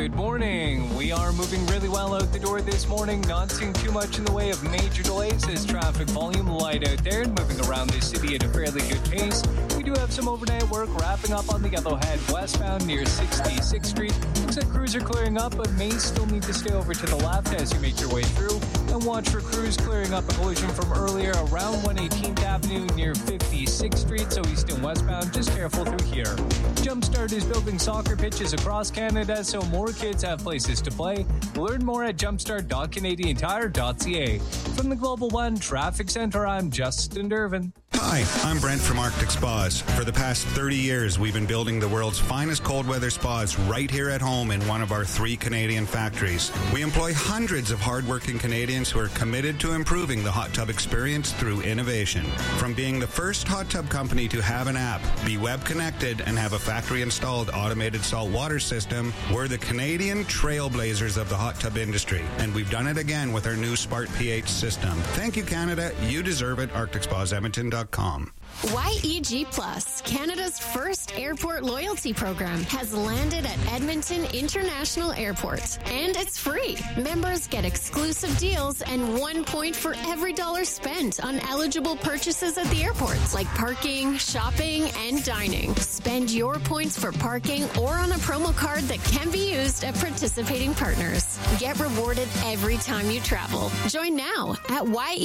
Good morning. We are moving really well out the door this morning, not seeing too much in the way of major delays as traffic volume light out there and moving around the city at a fairly good pace. We do have some overnight work wrapping up on the Yellowhead westbound near 66th Street. Looks like crews are clearing up, but may still need to stay over to the left as you make your way through. And watch for crews clearing up a collision from earlier around 118th Avenue near 56th Street, so east and westbound. Just careful through here. Jumpstart is building soccer pitches across Canada so more kids have places to play. Learn more at jumpstart.canadiantire.ca. From the Global One Traffic Center, I'm Justin Dervin. Hi, I'm Brent from Arctic Spas. For the past 30 years, we've been building the world's finest cold weather spas right here at home in one of our 3 Canadian factories. We employ hundreds of hardworking Canadians who are committed to improving the hot tub experience through innovation. From being the first hot tub company to have an app, be web connected, and have a factory-installed automated salt water system, we're the Canadian trailblazers of the hot tub industry, and we've done it again with our new Smart pH system. Thank you, Canada. You deserve it. ArcticSpasEdmonton.com. YEG Plus, Canada's first airport loyalty program, has landed at Edmonton International Airport. And it's free. Members get exclusive deals and 1 point for every dollar spent on eligible purchases at the airport, like parking, shopping, and dining. Spend your points for parking or on a promo card that can be used at participating partners. Get rewarded every time you travel. Join now at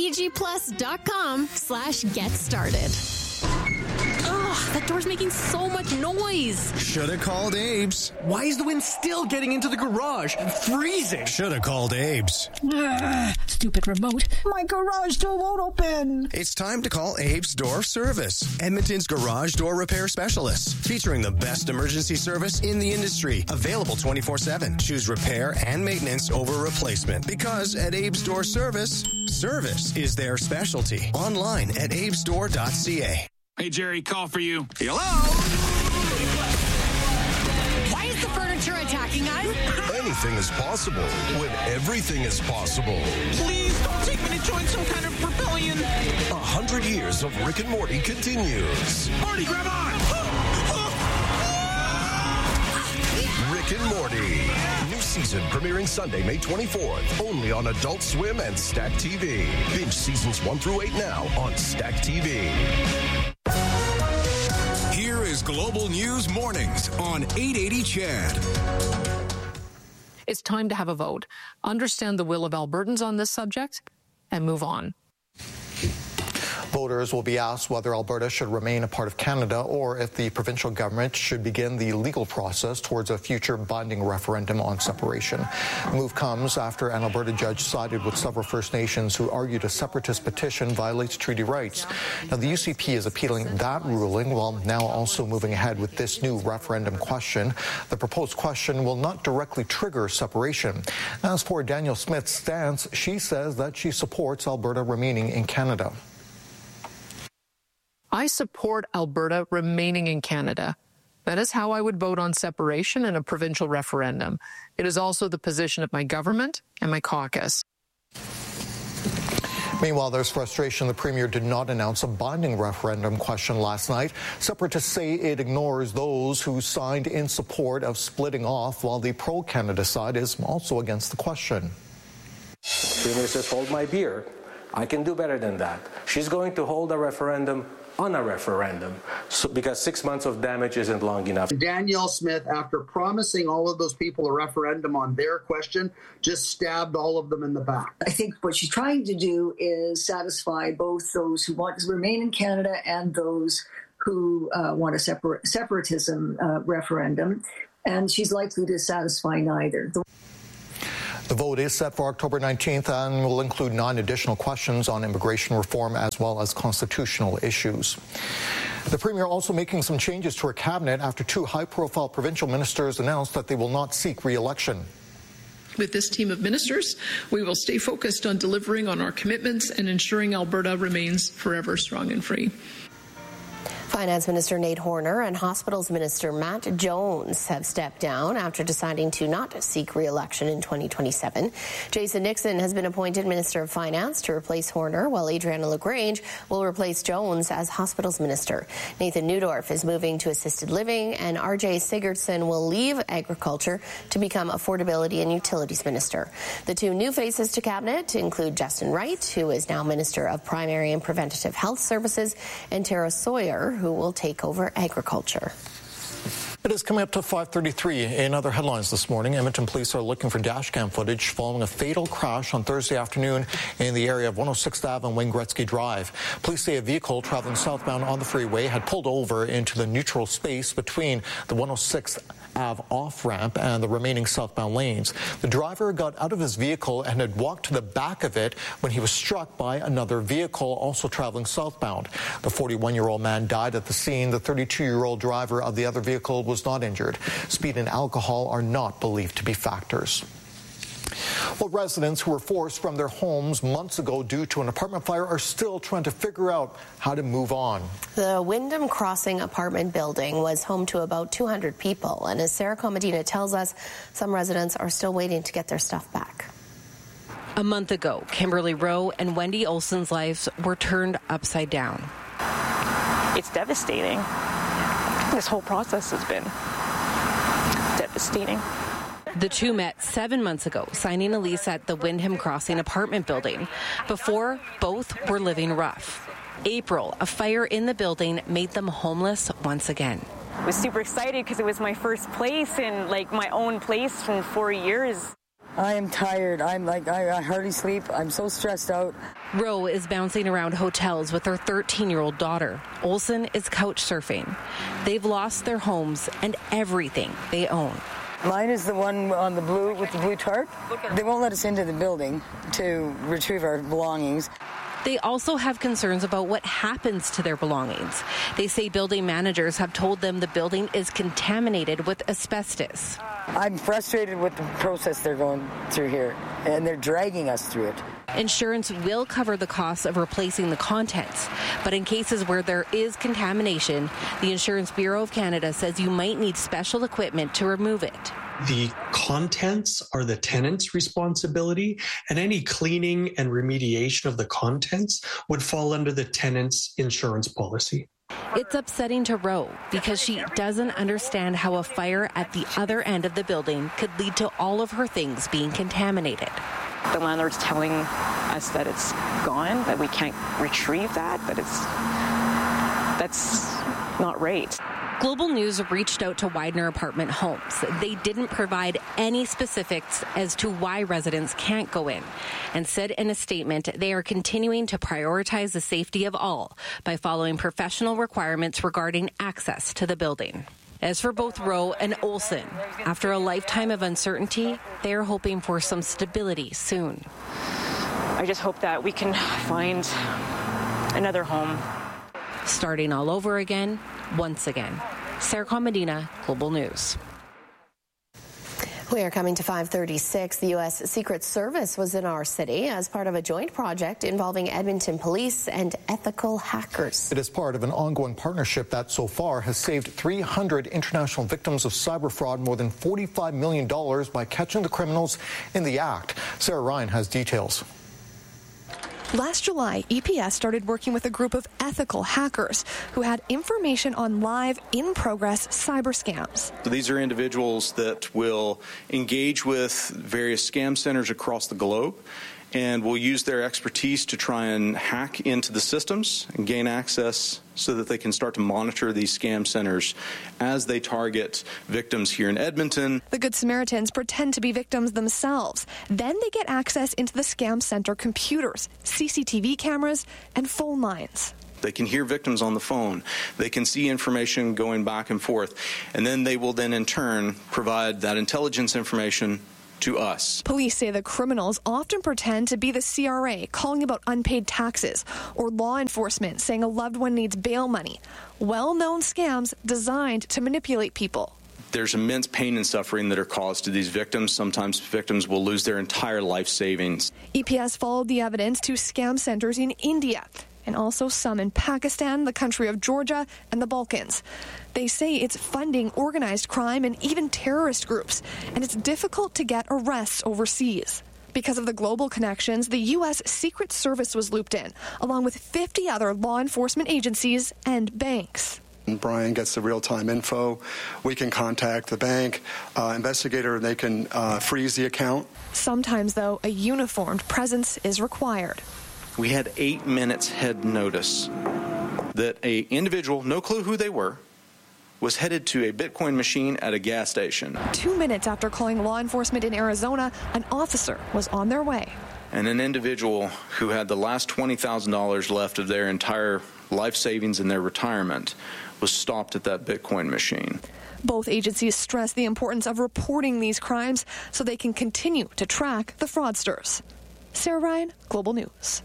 yegplus.com/get-started. Ugh, that door's making so much noise. Should've called Abe's. Why is the wind still getting into the garage? Freezing. Should've called Abe's. Stupid remote. My garage door won't open. It's time to call Abe's Door Service, Edmonton's garage door repair specialists, featuring the best emergency service in the industry. Available 24/7. Choose repair and maintenance over replacement, because at Abe's Door Service, service is their specialty. Online at abesdoor.ca. Hey, Jerry, call for you. Hello? Why is the furniture attacking us? Anything is possible when everything is possible. Please don't take me to join some kind of rebellion. 100 years of Rick and Morty continues. Morty, grab on! Rick and Morty. New season premiering Sunday, May 24th. Only on Adult Swim and Stack TV. Binge seasons 1 through 8 now on Stack TV. Here is Global News Mornings on 880 CHAD. It's time to have a vote, understand the will of Albertans on this subject, and move on. Voters will be asked whether Alberta should remain a part of Canada or if the provincial government should begin the legal process towards a future binding referendum on separation. The move comes after an Alberta judge sided with several First Nations who argued a separatist petition violates treaty rights. Now, the UCP is appealing that ruling while now also moving ahead with this new referendum question. The proposed question will not directly trigger separation. As for Danielle Smith's stance, she says that she supports Alberta remaining in Canada. I support Alberta remaining in Canada. That is how I would vote on separation in a provincial referendum. It is also the position of my government and my caucus. Meanwhile, there's frustration. The Premier did not announce a binding referendum question last night. Separatists say it ignores those who signed in support of splitting off, while the pro-Canada side is also against the question. The Premier says, hold my beer. I can do better than that. She's going to hold a referendum on a referendum, because 6 months of damage isn't long enough. Danielle Smith, after promising all of those people a referendum on their question, just stabbed all of them in the back. I think what she's trying to do is satisfy both those who want to remain in Canada and those who want a separatism referendum, and she's likely to satisfy neither. The vote is set for October 19th and will include 9 additional questions on immigration reform as well as constitutional issues. The Premier also making some changes to her cabinet after 2 high-profile provincial ministers announced that they will not seek re-election. With this team of ministers, we will stay focused on delivering on our commitments and ensuring Alberta remains forever strong and free. Finance Minister Nate Horner and Hospitals Minister Matt Jones have stepped down after deciding to not seek re-election in 2027. Jason Nixon has been appointed Minister of Finance to replace Horner, while Adriana LaGrange will replace Jones as Hospitals Minister. Nathan Neudorf is moving to Assisted Living, and RJ Sigurdsson will leave Agriculture to become Affordability and Utilities Minister. The two new faces to Cabinet include Justin Wright, who is now Minister of Primary and Preventative Health Services, and Tara Sawyer, who will take over agriculture. It is coming up to 5:33. In other headlines this morning, Edmonton police are looking for dashcam footage following a fatal crash on Thursday afternoon in the area of 106th Ave and Wayne Gretzky Drive. Police say a vehicle traveling southbound on the freeway had pulled over into the neutral space between the 106th Ave off-ramp and the remaining southbound lanes. The driver got out of his vehicle and had walked to the back of it when he was struck by another vehicle also traveling southbound. The 41-year-old man died at the scene. The 32-year-old driver of the other vehicle was not injured. Speed and alcohol are not believed to be factors. Well, residents who were forced from their homes months ago due to an apartment fire are still trying to figure out how to move on. The Wyndham Crossing apartment building was home to about 200 people, and as Sarah Comadina tells us, some residents are still waiting to get their stuff back. A month ago, Kimberly Rowe and Wendy Olson's lives were turned upside down. It's devastating. This whole process has been devastating. The two met 7 months ago, signing a lease at the Wyndham Crossing apartment building. Before, both were living rough. April, a fire in the building made them homeless once again. I was super excited because it was my first place and my own place in 4 years. I am tired. I hardly sleep. I'm so stressed out. Rowe is bouncing around hotels with her 13-year-old daughter. Olson is couch surfing. They've lost their homes and everything they own. Mine is the one on the blue with the blue tarp. They won't let us into the building to retrieve our belongings. They also have concerns about what happens to their belongings. They say building managers have told them the building is contaminated with asbestos. I'm frustrated with the process they're going through here, and they're dragging us through it. Insurance will cover the costs of replacing the contents, but in cases where there is contamination, the Insurance Bureau of Canada says you might need special equipment to remove it. The contents are the tenant's responsibility, and any cleaning and remediation of the contents would fall under the tenant's insurance policy. It's upsetting to Rowe because she doesn't understand how a fire at the other end of the building could lead to all of her things being contaminated. The landlord's telling us that it's gone, that we can't retrieve that, but that's not right. Global News reached out to Widener Apartment Homes. They didn't provide any specifics as to why residents can't go in, and said in a statement they are continuing to prioritize the safety of all by following professional requirements regarding access to the building. As for both Rowe and Olson, after a lifetime of uncertainty, they are hoping for some stability soon. I just hope that we can find another home. Starting all over again, once again. Sarah Comadina, Global News. We are coming to 5:36. The U.S. Secret Service was in our city as part of a joint project involving Edmonton police and ethical hackers. It is part of an ongoing partnership that so far has saved 300 international victims of cyber fraud more than $45 million by catching the criminals in the act. Sarah Ryan has details. Last July, EPS started working with a group of ethical hackers who had information on live, in-progress cyber scams. So these are individuals that will engage with various scam centers across the globe and will use their expertise to try and hack into the systems and gain access so that they can start to monitor these scam centers as they target victims here in Edmonton. The Good Samaritans pretend to be victims themselves. Then they get access into the scam center computers, CCTV cameras, and phone lines. They can hear victims on the phone. They can see information going back and forth. And then they will then in turn provide that intelligence information to us. Police say the criminals often pretend to be the CRA calling about unpaid taxes, or law enforcement saying a loved one needs bail money. Well-known scams designed to manipulate people. There's immense pain and suffering that are caused to these victims. Sometimes victims will lose their entire life savings. EPS followed the evidence to scam centers in India. and also some in Pakistan, the country of Georgia, and the Balkans. They say it's funding organized crime and even terrorist groups, and it's difficult to get arrests overseas. Because of the global connections, the U.S. Secret Service was looped in, along with 50 other law enforcement agencies and banks. Brian gets the real-time info. We can contact the bank investigator, and they can freeze the account. Sometimes, though, a uniformed presence is required. We had 8 minutes head notice that an individual, no clue who they were, was headed to a Bitcoin machine at a gas station. 2 minutes after calling law enforcement in Arizona, an officer was on their way. And an individual who had the last $20,000 left of their entire life savings in their retirement was stopped at that Bitcoin machine. Both agencies stress the importance of reporting these crimes so they can continue to track the fraudsters. Sarah Ryan, Global News.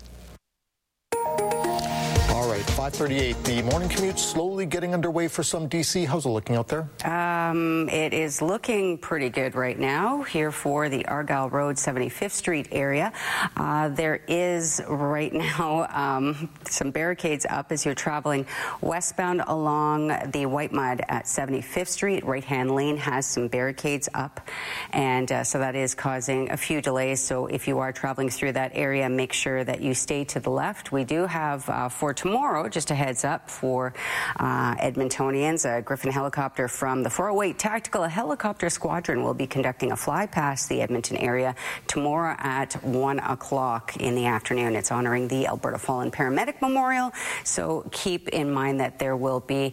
All right, 5:38. The morning commute slowly getting underway for some D.C. How's it looking out there? It is looking pretty good right now here for the Argyle Road 75th Street area. There is right now some barricades up as you're traveling westbound along the White Mud at 75th Street. Right-hand lane has some barricades up, and so that is causing a few delays. So if you are traveling through that area, make sure that you stay to the left. We do have for tomorrow, just a heads up for Edmontonians, a Griffin helicopter from the 408 Tactical Helicopter Squadron will be conducting a fly past the Edmonton area tomorrow at 1 o'clock in the afternoon. It's honoring the Alberta Fallen Paramedic Memorial, so keep in mind that there will be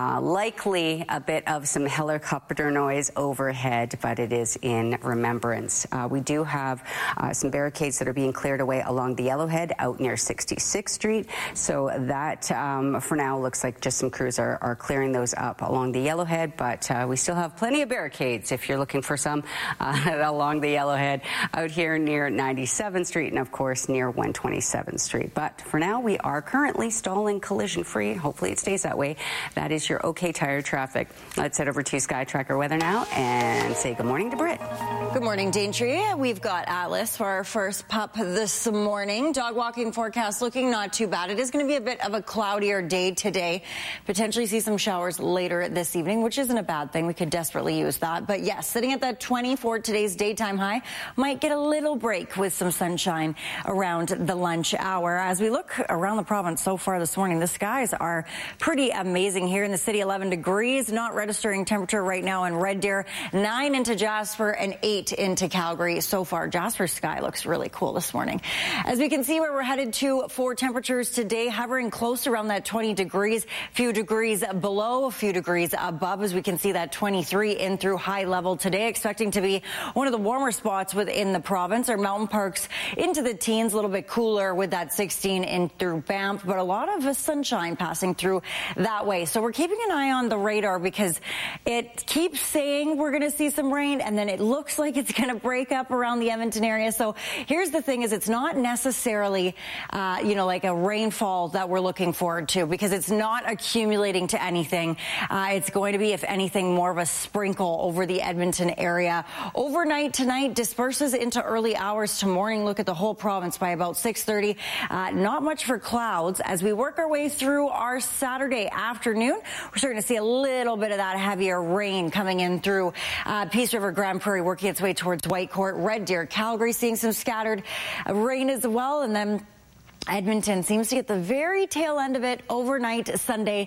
likely a bit of some helicopter noise overhead, but it is in remembrance. We do have some barricades that are being cleared away along the Yellowhead out near 66th Street, so that for now looks like just some crews are clearing those up along the Yellowhead, but we still have plenty of barricades if you're looking for some along the Yellowhead out here near 97th Street and of course near 127th Street. But for now we are currently stalling collision free. Hopefully it stays that way. That is your OK Tire traffic. Let's head over to Sky Tracker weather now and say good morning to Britt. Good morning, Daintree. We've got Atlas for our first pup this morning. Dog walking forecast looking not too bad. It is going to be a bit of a cloudier day today. Potentially see some showers later this evening, which isn't a bad thing. We could desperately use that. But yes, sitting at that 20 for today's daytime high. Might get a little break with some sunshine around the lunch hour. As we look around the province so far this morning, the skies are pretty amazing here in the city. 11 degrees, not registering temperature right now in Red Deer. 9 into Jasper and 8 into Calgary. So far, Jasper's sky looks really cool this morning. As we can see where we're headed to for temperatures today, hovering close around that 20 degrees, a few degrees below, a few degrees above. As we can see that 23 in through high level today, expecting to be one of the warmer spots within the province. Our mountain parks into the teens, a little bit cooler with that 16 in through Banff, but a lot of sunshine passing through that way. So we're keeping an eye on the radar because it keeps saying we're going to see some rain and then it looks like it's going to break up around the Edmonton area. So here's the thing is it's not necessarily, like a rainfall that we're looking forward to because it's not accumulating to anything. It's going to be, if anything, more of a sprinkle over the Edmonton area. Overnight tonight disperses into early hours to morning. Look at the whole province by about 6:30. Not much for clouds. As we work our way through our Saturday afternoon, we're starting to see a little bit of that heavier rain coming in through Peace River, Grand Prairie, working its way towards Whitecourt, Red Deer, Calgary, seeing some scattered rain as well. And then Edmonton seems to get the very tail end of it overnight Saturday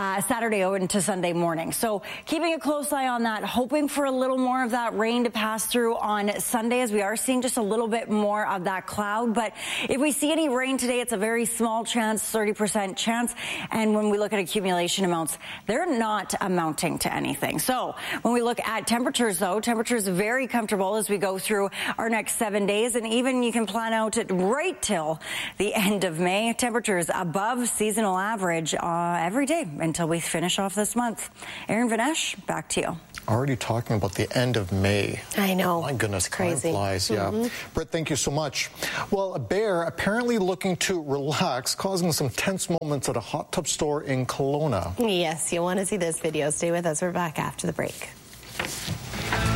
into Sunday morning. So keeping a close eye on that, hoping for a little more of that rain to pass through on Sunday as we are seeing just a little bit more of that cloud. But if we see any rain today, it's a very small chance, 30% chance. And when we look at accumulation amounts, they're not amounting to anything. So when we look at temperatures, though, temperatures very comfortable as we go through our next 7 days. And even you can plan out it right till the end of May. Temperatures above seasonal average every day until we finish off this month. Erin Vinesh, back to you. Already talking about the end of May. I know. My goodness, it's crazy. Time flies, yeah. Britt, thank you so much. Well, a bear apparently looking to relax, causing some tense moments at a hot tub store in Kelowna. Yes, you want to see this video. Stay with us. We're back after the break.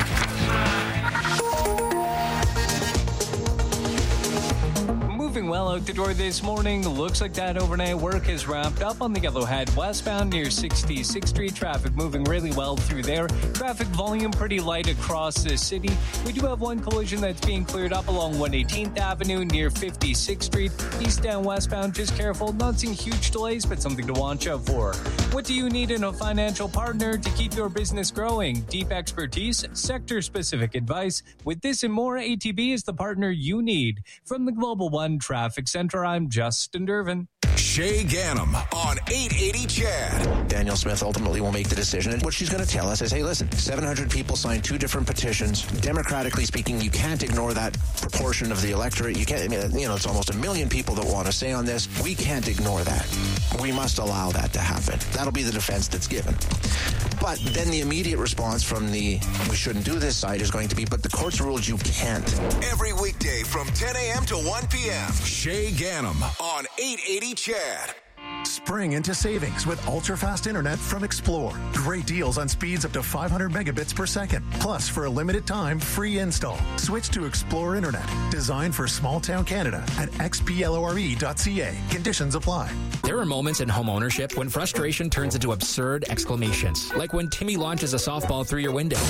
Well out the door this morning, looks like that overnight work has wrapped up on the Yellowhead westbound near 66th Street. Traffic moving really well through there. Traffic volume pretty light across the city. We do have one collision that's being cleared up along 118th Avenue near 56th Street. East and westbound, just careful. Not seeing huge delays, but something to watch out for. What do you need in a financial partner to keep your business growing? Deep expertise, sector-specific advice. With this and more, ATB is the partner you need. From the Global One Traffic Center, I'm Justin Dervin. Shay Ganem on 880 CHAD. Danielle Smith ultimately will make the decision. And what she's going to tell us is, hey, listen, 700 people signed 2 different petitions. Democratically speaking, you can't ignore that proportion of the electorate. You can't, it's almost 1 million people that want to say on this. We can't ignore that. We must allow that to happen. That'll be the defense that's given. But then the immediate response from the we shouldn't do this side is going to be, but the courts ruled you can't. Every weekday from 10 a.m. to 1 p.m. Shay Ganem on 880 CHAD. Spring into savings with ultra-fast internet from Explore. Great deals on speeds up to 500 megabits per second. Plus, for a limited time, free install. Switch to Explore Internet. Designed for small-town Canada at xplore.ca. Conditions apply. There are moments in home ownership when frustration turns into absurd exclamations. Like when Timmy launches a softball through your window.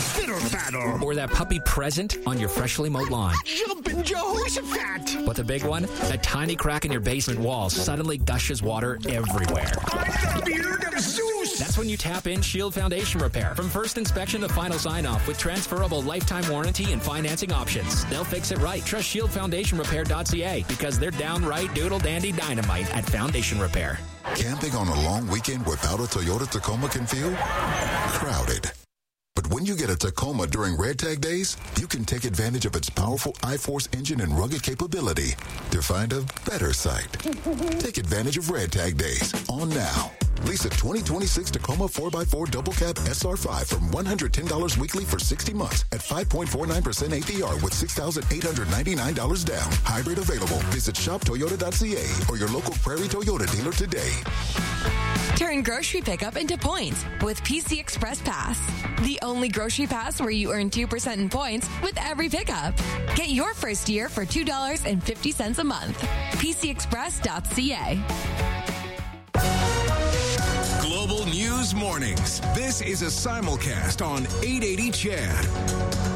Or that puppy present on your freshly mowed lawn. Jumpin' Jehoshaphat! But the big one? A tiny crack in your basement wall suddenly gushes water everywhere. I'm the beard of Zeus! That's when you tap in Shield Foundation Repair. From first inspection to final sign-off with transferable lifetime warranty and financing options. They'll fix it right. Trust ShieldFoundationRepair.ca because they're downright doodle-dandy dynamite at Foundation Repair. Camping on a long weekend without a Toyota Tacoma can feel crowded. But when you get a Tacoma during Red Tag Days, you can take advantage of its powerful I-Force engine and rugged capability to find a better site. Take advantage of Red Tag Days on now. Lease a 2026 Tacoma 4x4 double cab SR5 from $110 weekly for 60 months at 5.49% APR with $6,899 down. Hybrid available. Visit shoptoyota.ca or your local Prairie Toyota dealer today. Turn grocery pickup into points with PC Express Pass. The only grocery pass where you earn 2% in points with every pickup. Get your first year for $2.50 a month. PCExpress.ca. Global News Mornings. This is a simulcast on 880 CHAD.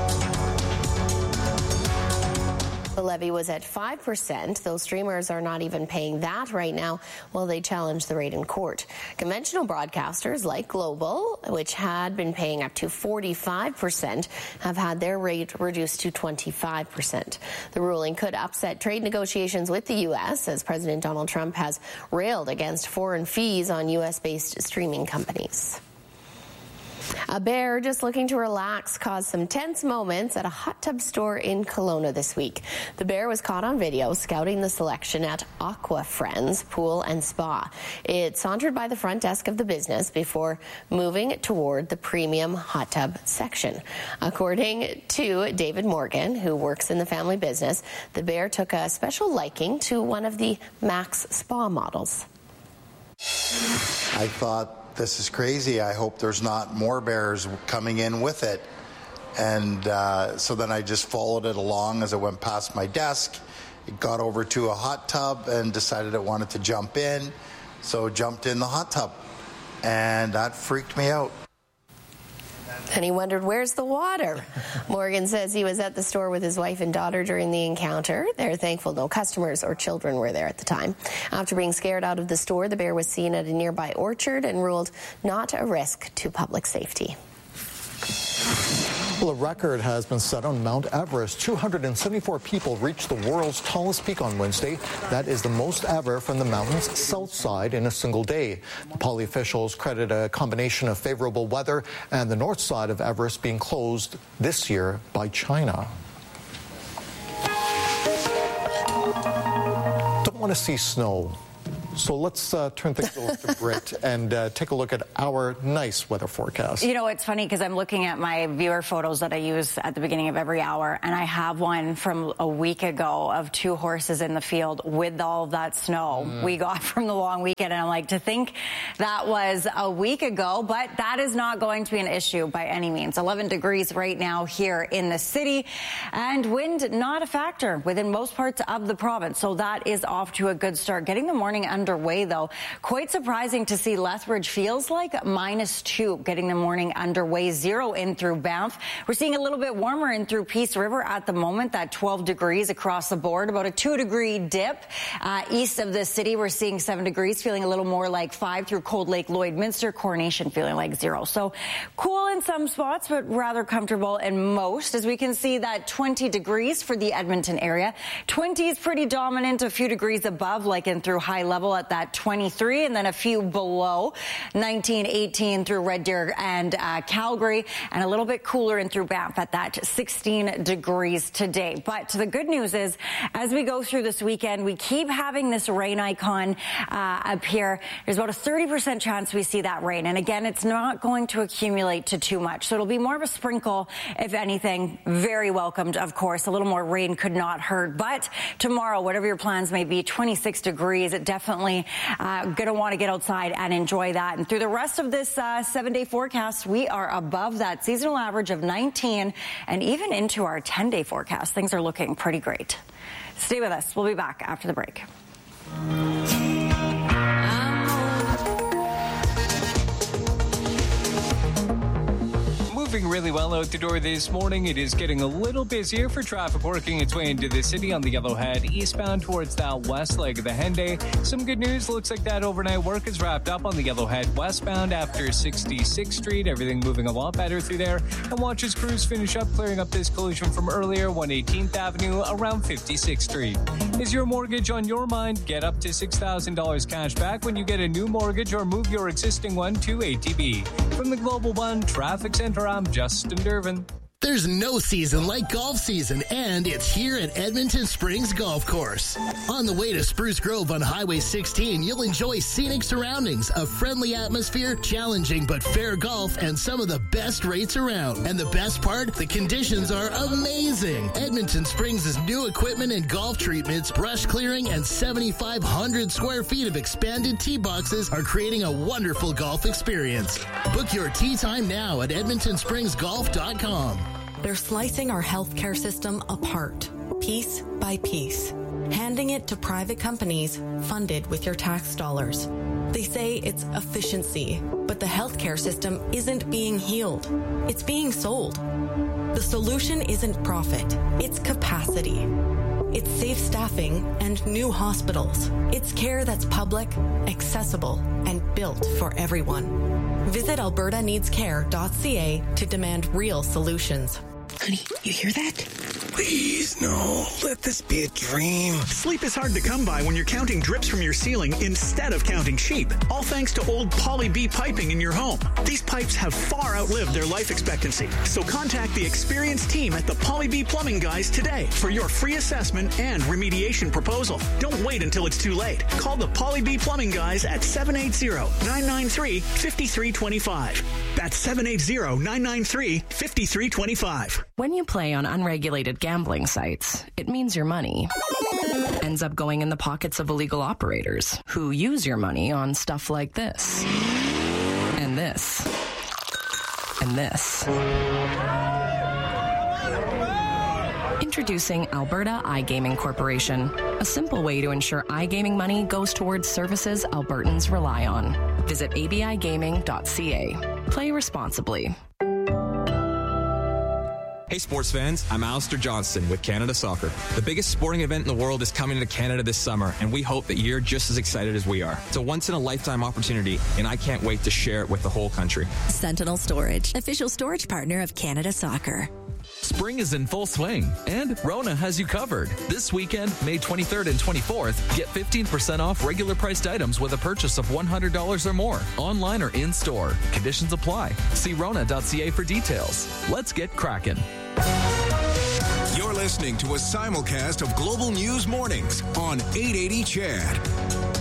The levy was at 5%. Those streamers are not even paying that right now while they challenge the rate in court. Conventional broadcasters like Global, which had been paying up to 45%, have had their rate reduced to 25%. The ruling could upset trade negotiations with the U.S. as President Donald Trump has railed against foreign fees on U.S.-based streaming companies. A bear just looking to relax caused some tense moments at a hot tub store in Kelowna this week. The bear was caught on video scouting the selection at Aqua Friends Pool and Spa. It sauntered by the front desk of the business before moving toward the premium hot tub section. According to David Morgan, who works in the family business, the bear took a special liking to one of the Max Spa models. I thought, this is crazy. I hope there's not more bears coming in with it. And so then I just followed it along as it went past my desk. It got over to a hot tub and decided it wanted to jump in. So jumped in the hot tub. And that freaked me out. And he wondered, where's the water? Morgan says he was at the store with his wife and daughter during the encounter. They're thankful no customers or children were there at the time. After being scared out of the store, the bear was seen at a nearby orchard and ruled not a risk to public safety. Well, a record has been set on Mount Everest. 274 people reached the world's tallest peak on Wednesday. That is the most ever from the mountain's south side in a single day. Nepali officials credit a combination of favorable weather and the north side of Everest being closed this year by China. Don't want to see snow. So let's turn things over to Britt and take a look at our nice weather forecast. You know, it's funny because I'm looking at my viewer photos that I use at the beginning of every hour, and I have one from a week ago of 2 horses in the field with all of that snow we got from the long weekend. And I'm like, to think that was a week ago, but that is not going to be an issue by any means. 11 degrees right now here in the city, and wind not a factor within most parts of the province. So that is off to a good start. Getting the morning underway, though, quite surprising to see Lethbridge feels like -2 getting the morning underway. 0 in through Banff. We're seeing a little bit warmer in through Peace River at the moment, that 12 degrees across the board, about a 2-degree dip. East of the city, we're seeing 7 degrees, feeling a little more like 5 through Cold Lake, Lloydminster, Coronation feeling like 0. So cool in some spots, but rather comfortable in most. As we can see, that 20 degrees for the Edmonton area. 20 is pretty dominant, a few degrees above, like in through High Level at that 23, and then a few below, 19, 18 through Red Deer and Calgary, and a little bit cooler in through Banff at that 16 degrees today. But the good news is, as we go through this weekend, we keep having this rain icon appear. There's about a 30% chance we see that rain, and again, it's not going to accumulate to too much, so it'll be more of a sprinkle, if anything. Very welcomed, of course. A little more rain could not hurt. But tomorrow, whatever your plans may be, 26 degrees. Definitely going to want to get outside and enjoy that. And through the rest of this 7-day forecast, we are above that seasonal average of 19, and even into our 10-day forecast. Things are looking pretty great. Stay with us. We'll be back after the break. Moving really well out the door this morning. It is getting a little busier for traffic working its way into the city on the Yellowhead eastbound towards that west leg of the Henday. Some good news. Looks like that overnight work is wrapped up on the Yellowhead westbound after 66th Street. Everything moving a lot better through there. And watch as crews finish up clearing up this collision from earlier, 118th Avenue around 56th Street. Is your mortgage on your mind? Get up to $6,000 cash back when you get a new mortgage or move your existing one to ATB. From the Global One Traffic Center, I'm Justin Dervin. There's no season like golf season, and it's here at Edmonton Springs Golf Course. On the way to Spruce Grove on Highway 16, you'll enjoy scenic surroundings, a friendly atmosphere, challenging but fair golf, and some of the best rates around. And the best part, the conditions are amazing. Edmonton Springs' new equipment and golf treatments, brush clearing, and 7,500 square feet of expanded tee boxes are creating a wonderful golf experience. Book your tee time now at EdmontonSpringsGolf.com. They're slicing our healthcare system apart, piece by piece, handing it to private companies funded with your tax dollars. They say it's efficiency, but the healthcare system isn't being healed. It's being sold. The solution isn't profit, it's capacity. It's safe staffing and new hospitals. It's care that's public, accessible, and built for everyone. Visit albertaneedscare.ca to demand real solutions. Honey, you hear that? Please, no. Let this be a dream. Sleep is hard to come by when you're counting drips from your ceiling instead of counting sheep. All thanks to old Poly B piping in your home. These pipes have far outlived their life expectancy. So contact the experienced team at the Poly B Plumbing Guys today for your free assessment and remediation proposal. Don't wait until it's too late. Call the Poly B Plumbing Guys at 780-993-5325. That's 780-993-5325. When you play on unregulated gambling sites, it means your money ends up going in the pockets of illegal operators who use your money on stuff like this, and this, and this. Introducing Alberta iGaming Corporation, a simple way to ensure iGaming money goes towards services Albertans rely on. Visit abigaming.ca. Play responsibly. Hey sports fans, I'm Alistair Johnston with Canada Soccer. The biggest sporting event in the world is coming to Canada this summer, and we hope that you're just as excited as we are. It's a once-in-a-lifetime opportunity, and I can't wait to share it with the whole country. Sentinel Storage, official storage partner of Canada Soccer. Spring is in full swing, and Rona has you covered. This weekend, May 23rd and 24th, get 15% off regular priced items with a purchase of $100 or more, online or in-store. Conditions apply. See Rona.ca for details. Let's get cracking. You're listening to a simulcast of Global News Mornings on 880 CHAD.